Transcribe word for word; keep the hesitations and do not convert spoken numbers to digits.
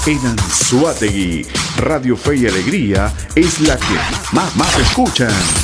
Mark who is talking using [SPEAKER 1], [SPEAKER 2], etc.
[SPEAKER 1] En Anzoátegui, Radio Fe y Alegría es la que más, más escuchan.